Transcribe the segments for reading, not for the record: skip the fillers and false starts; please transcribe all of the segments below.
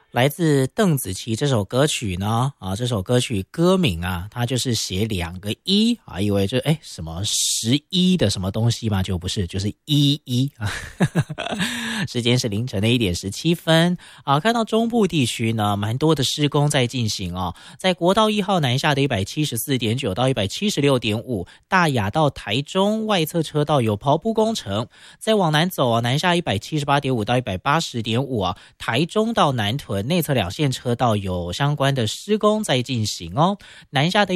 来自邓紫棋这首歌曲呢，这首歌曲歌名啊，它就是写2个一啊，以为就什么11的什么东西嘛，就不是，就是11啊。时间是凌晨的1点17分啊。看到中部地区呢，蛮多的施工在进行哦，在国道1号南下的 174.9 到 176.5， 大雅到台中外侧车道有刨铺工程，再往南走啊，南下 178.5 到 180.5 啊，台中到南屯内侧2线车道有相关的施工在进行哦。南下的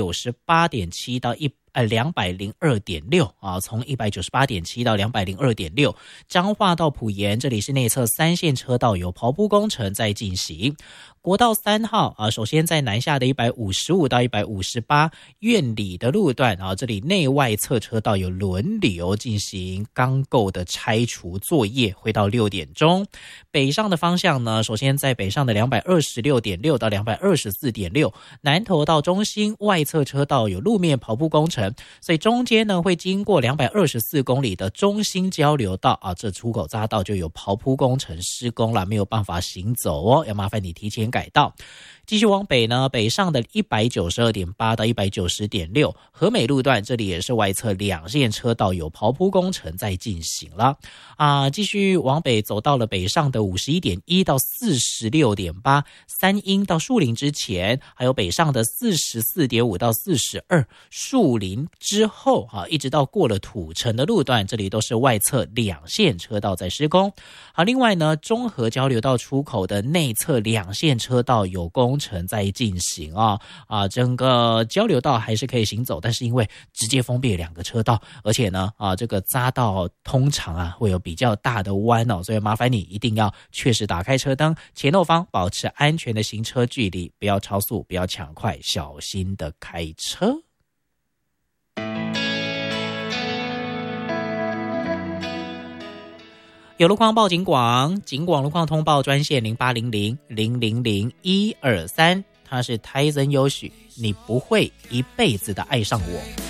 198.7 到202.6 啊，从 198.7 到 202.6， 彰化到埔盐这里是内侧3线车道有刨铺工程在进行。国道3号啊，首先在南下的155到158苑里的路段啊，这里内外侧车道有轮流进行钢构的拆除作业，会到6点钟。北上的方向呢，首先在北上的 226.6 到 224.6， 南投到中心外侧车道有路面刨铺工程，所以中间呢会经过224公里的中心交流道啊，这出口匝道就有刨铺工程施工了，没有办法行走哦，要麻烦你提前改道。继续往北呢，北上的 192.8 到 190.6 和美路段，这里也是外侧2线车道有刨铺工程在进行了啊。继续往北走到了北上的 51.1 到 46.8 三鹰到树林之前，还有北上的 44.5 到42树林之后啊，一直到过了土城的路段，这里都是外侧2线车道在施工。好，另外呢，中和交流道出口的内侧2线车道有工程在进行整个交流道还是可以行走，但是因为直接封闭2个车道，而且呢这个匝道通常会有比较大的弯所以麻烦你一定要确实打开车灯，前后方保持安全的行车距离，不要超速，不要抢快，小心的开车。有路况报警广，警广路况通报专线0800-000-123，它是泰森优许，你不会一辈子的爱上我。